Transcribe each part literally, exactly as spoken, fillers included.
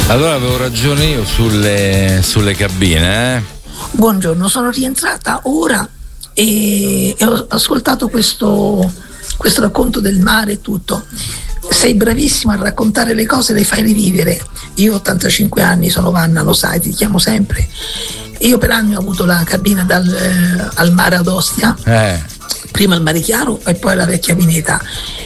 Allora avevo ragione io sulle, sulle cabine, eh? Buongiorno, sono rientrata ora e, e ho ascoltato questo, questo racconto del mare e tutto. Sei bravissima a raccontare le cose, le fai rivivere. Io ho ottantacinque anni, sono Vanna, lo sai, ti chiamo sempre. Io per anni ho avuto la cabina dal, eh, al mare ad Ostia, eh. prima al Mare Chiaro e poi alla Vecchia Pineta.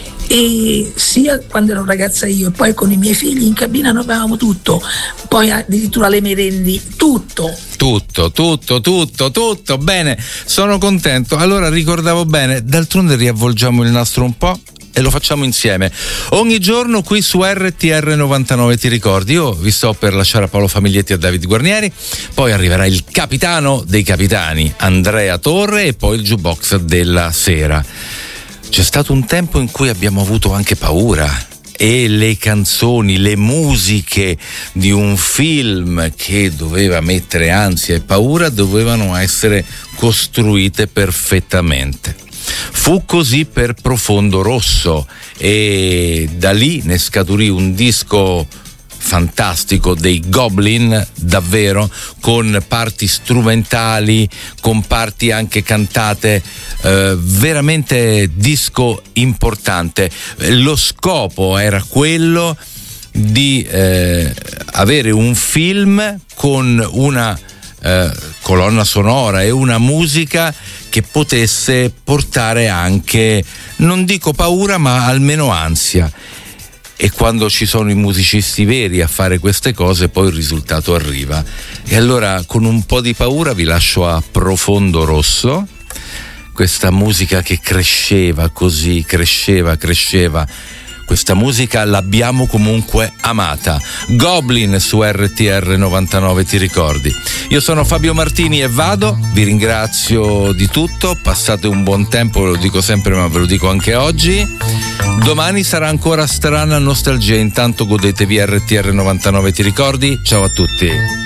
E sia quando ero ragazza io e poi con i miei figli in cabina noi avevamo tutto, poi addirittura le merendi, tutto tutto, tutto, tutto, tutto, bene, sono contento. Allora ricordavo bene, d'altronde riavvolgiamo il nastro un po' e lo facciamo insieme ogni giorno qui su R T R novantanove. Ti ricordi? Io vi sto per lasciare a Paolo Famiglietti e a David Guarnieri, poi arriverà il capitano dei capitani Andrea Torre e poi il jukebox della sera. C'è stato un tempo in cui abbiamo avuto anche paura e le canzoni, le musiche di un film che doveva mettere ansia e paura dovevano essere costruite perfettamente. Fu così per Profondo Rosso e da lì ne scaturì un disco fantastico dei Goblin, davvero, con parti strumentali, con parti anche cantate, eh, veramente disco importante. Lo scopo era quello di eh, avere un film con una eh, colonna sonora e una musica che potesse portare anche, non dico paura, ma almeno ansia. E quando ci sono i musicisti veri a fare queste cose poi il risultato arriva. E allora con un po' di paura vi lascio a Profondo Rosso, questa musica che cresceva così, cresceva, cresceva. Questa musica l'abbiamo comunque amata. Goblin su R T R novantanove, ti ricordi? Io sono Fabio Martini e vado, vi ringrazio di tutto, passate un buon tempo, ve lo dico sempre ma ve lo dico anche oggi. Domani sarà ancora strana nostalgia, intanto godetevi R T R novantanove, ti ricordi? Ciao a tutti.